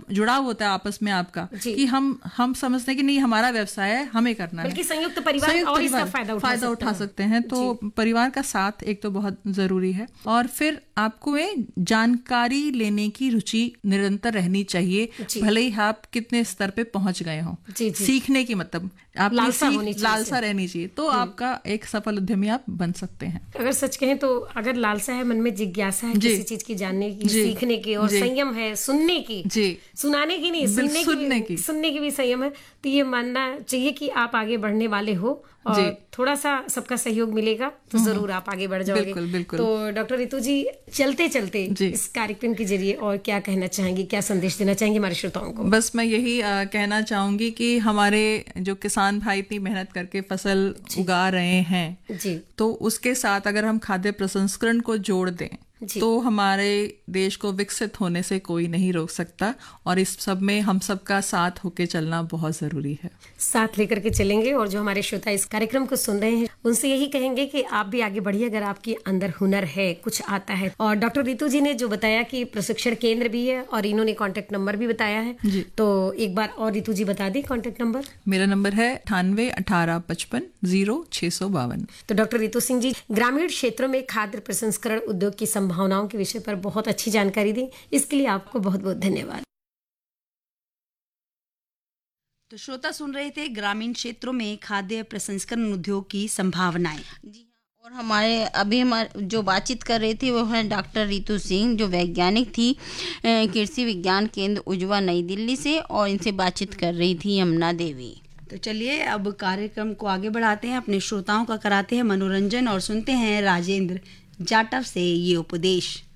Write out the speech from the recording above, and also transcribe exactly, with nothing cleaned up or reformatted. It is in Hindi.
जुड़ाव होता है आपस में आपका कि हम हम समझते हैं कि नहीं हमारा व्यवसाय है, हमें करना है, बल्कि संयुक्त परिवार संयुक्त और इसका फायदा उठा फायदा उठा सकते हैं। तो परिवार का साथ एक तो बहुत जरूरी है, और फिर आपको में जानकारी लेने की रुचि निरंतर रहनी चाहिए, भले ही आप कितने स्तर पे पहुंच गए हो। सीखने की मतलब आप लालसा लालसा रहनी चाहिए, तो आपका एक सफल उद्यमी आप बन सकते हैं। अगर सच कहें तो अगर लालसा है, मन में जिज्ञासा है किसी चीज की जानने की, सीखने की, और संयम है सुनने की, सुनाने की नहीं, सुनने, सुनने की, की सुनने की भी संयम है, तो ये मानना चाहिए कि आप आगे बढ़ने वाले हो, और थोड़ा सा सबका सहयोग मिलेगा तो जरूर आप आगे बढ़ जाओगे। बिल्कुल, बिल्कुल। तो डॉक्टर रितु जी, चलते चलते इस कार्यक्रम के जरिए और क्या कहना चाहेंगी, क्या संदेश देना चाहेंगी हमारे श्रोताओं को? बस मैं यही आ, कहना चाहूंगी कि हमारे जो किसान भाई इतनी मेहनत करके फसल उगा रहे हैं जी, तो उसके साथ अगर हम खाद्य प्रसंस्करण को जोड़ दें तो हमारे देश को विकसित होने से कोई नहीं रोक सकता, और इस सब में हम सबका साथ होके चलना बहुत जरूरी है। साथ लेकर के चलेंगे, और जो हमारे श्रोता इस कार्यक्रम को सुन रहे हैं उनसे यही कहेंगे कि आप भी आगे बढ़िए अगर आपके अंदर हुनर है, कुछ आता है। और डॉक्टर रितु जी ने जो बताया कि प्रशिक्षण केंद्र भी है, और इन्होंने कॉन्टेक्ट नंबर भी बताया है, तो एक बार और रितु जी बता दें कॉन्टेक्ट नंबर। मेरा नंबर है अठानवे अठारह पचपन जीरो छह सौ बावन। तो डॉक्टर रितु सिंह जी ग्रामीण क्षेत्रों में खाद्य प्रसंस्करण उद्योग की संभावनाओं के विषय पर बहुत अच्छी जानकारी दी, इसके लिए आपको बहुत बहुत धन्यवाद। तो श्रोता सुन रहे थे ग्रामीण क्षेत्रों में खाद्य प्रसंस्करण उद्योग की संभावनाएं। जी हाँ, और हमारे अभी हमारे जो बातचीत कर रही थी वो है डॉक्टर रितु सिंह, जो वैज्ञानिक थी कृषि विज्ञान केंद्र उजवा नई दिल्ली से, और इनसे बातचीत कर रही थी यमुना देवी। तो चलिए अब कार्यक्रम को आगे बढ़ाते हैं, अपने श्रोताओं का कराते हैं मनोरंजन, और सुनते हैं राजेंद्र जाटव से ये उपदेश।